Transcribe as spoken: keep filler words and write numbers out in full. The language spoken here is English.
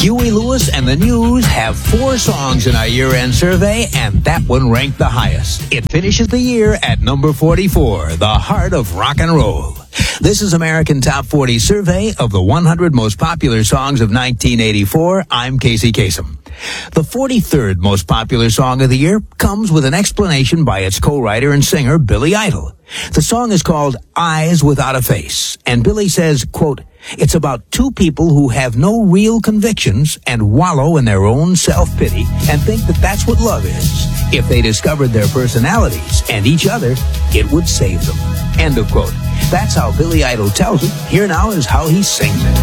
Huey Lewis and the News have four songs in our year-end survey, and that one ranked the highest. It finishes the year at number forty-four, The Heart of Rock and Roll. This is American Top forty Survey of the one hundred most popular songs of nineteen eighty-four. I'm Casey Kasem. The forty-third most popular song of the year comes with an explanation by its co-writer and singer, Billy Idol. The song is called Eyes Without a Face, and Billy says, quote, "It's about two people who have no real convictions and wallow in their own self-pity and think that that's what love is. If they discovered their personalities and each other, it would save them." End of quote. That's how Billy Idol tells it. Here now is how he sings it.